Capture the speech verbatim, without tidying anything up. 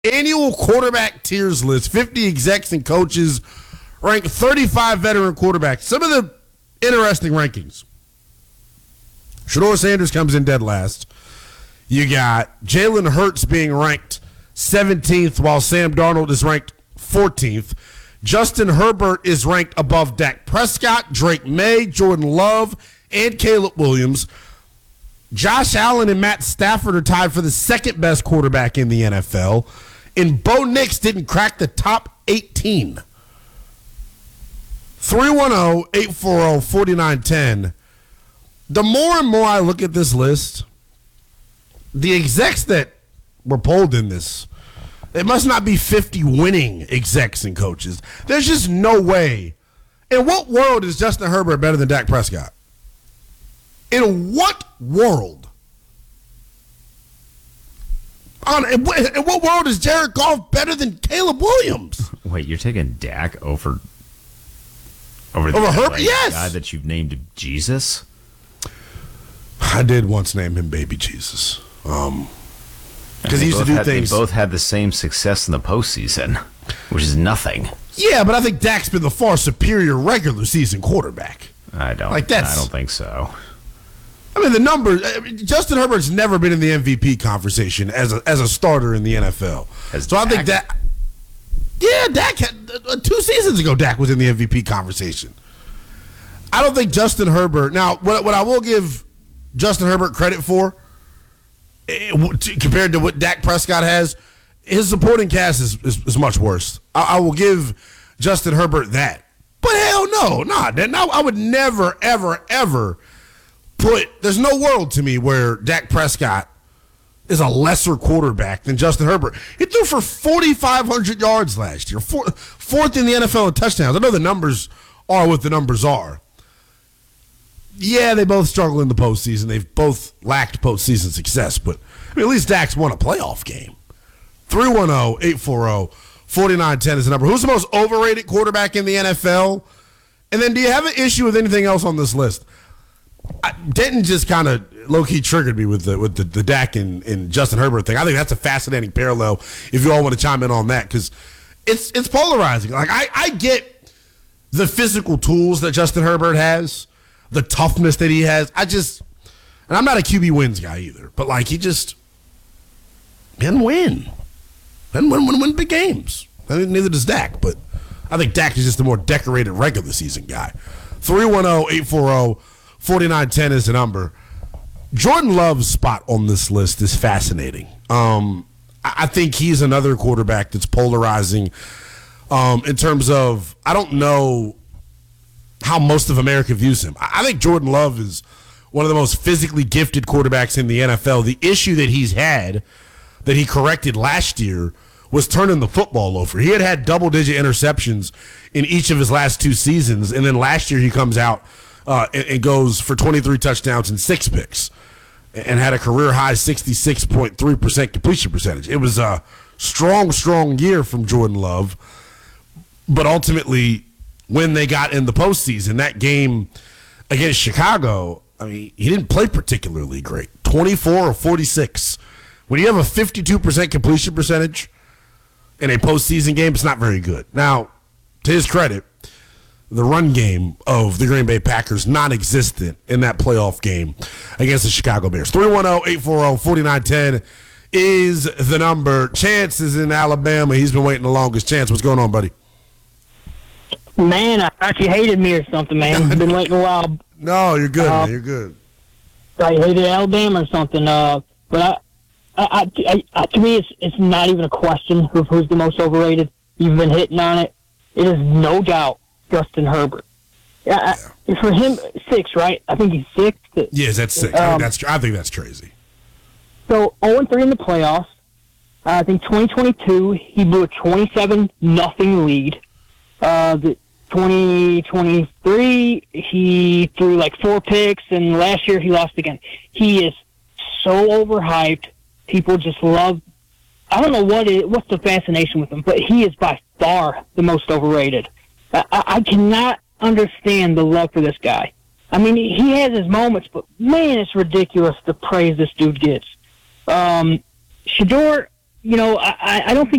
annual quarterback tiers list, fifty execs and coaches rank thirty-five veteran quarterbacks. Some of the interesting rankings. Shedeur Sanders comes in dead last. You got Jalen Hurts being ranked seventeenth, while Sam Darnold is ranked fourteenth. Justin Herbert is ranked above Dak Prescott, Drake May, Jordan Love, and Caleb Williams. Josh Allen and Matt Stafford are tied for the second best quarterback in the N F L. And Bo Nix didn't crack the top eighteen. three one zero, eight four zero, four nine one zero. The more and more I look at this list, the execs that were polled in this, it must not be fifty winning execs and coaches. There's just no way. In what world is Justin Herbert better than Dak Prescott? In what world? On, in, what, in what world is Jared Goff better than Caleb Williams? Wait, you're taking Dak over over the over Herbert? Like, yes. guy that you've named Jesus? I did once name him Baby Jesus. Um, because he used to do had, things. They both had the same success in the postseason, which is nothing. Yeah, but I think Dak's been the far superior regular season quarterback. I don't. Like that's, I don't think so. I mean, the numbers. I mean, Justin Herbert's never been in the M V P conversation as a as a starter in the N F L. As so Dak? I think that. Yeah, Dak had, uh, two seasons ago, Dak was in the M V P conversation. I don't think Justin Herbert. Now, what what I will give Justin Herbert credit for, it, compared to what Dak Prescott has, his supporting cast is, is, is much worse. I, I will give Justin Herbert that. But hell no, nah, no, I would never, ever, ever put, there's no world to me where Dak Prescott is a lesser quarterback than Justin Herbert. He threw for forty-five hundred yards last year, four, fourth in the N F L in touchdowns. I know the numbers are what the numbers are. Yeah, they both struggle in the postseason. They've both lacked postseason success, but I mean, at least Dak's won a playoff game. three one zero, eight four zero, four nine one zero is the number. Who's the most overrated quarterback in the N F L? And then do you have an issue with anything else on this list? I, Denton just kind of low-key triggered me with the with the, the Dak and, and Justin Herbert thing. I think that's a fascinating parallel if you all want to chime in on that, because it's it's polarizing. Like I, I get the physical tools that Justin Herbert has, the toughness that he has. I just, and I'm not a Q B wins guy either, but like he just didn't win. Didn't win, win, win big games. I mean, neither does Dak, but I think Dak is just a more decorated regular season guy. three one zero, eight four zero, four nine one zero is the number. Jordan Love's spot on this list is fascinating. Um, I think he's another quarterback that's polarizing um, in terms of, I don't know how most of America views him. I think Jordan Love is one of the most physically gifted quarterbacks in the N F L. The issue that he's had that he corrected last year was turning the football over. He had had double-digit interceptions in each of his last two seasons, and then last year he comes out uh, and, and goes for twenty-three touchdowns and six picks and had a career-high sixty-six point three percent completion percentage. It was a strong, strong year from Jordan Love, but ultimately when they got in the postseason, that game against Chicago, I mean, he didn't play particularly great. twenty-four or forty-six. When you have a fifty-two percent completion percentage in a postseason game, it's not very good. Now, to his credit, the run game of the Green Bay Packers non-existent in that playoff game against the Chicago Bears. three one zero, eight four zero, four nine one zero is the number. Chance is in Alabama. He's been waiting the longest. Chance, what's going on, buddy? Man, I thought you hated me or something, man. I've been waiting a while. No, you're good, uh, man. You're good. I hated Alabama or something. Uh, but I, I, I, I, to me, it's it's not even a question of who's the most overrated. You've been hitting on it. It is no doubt Justin Herbert. Yeah, yeah. I, for him, six, right? I think he's six. Yes, that's six. Um, I, think that's, I think that's crazy. So, oh and three in the playoffs. Uh, I think twenty twenty-two, he blew a twenty-seven nothing lead. Uh, the twenty twenty-three, he threw like four picks, and last year he lost again. He is so overhyped. People just love. I don't know what is what's the fascination with him, but he is by far the most overrated. I, I cannot understand the love for this guy. I mean, he has his moments, but man, it's ridiculous the praise this dude gets. Um, Shedeur, you know, I, I don't think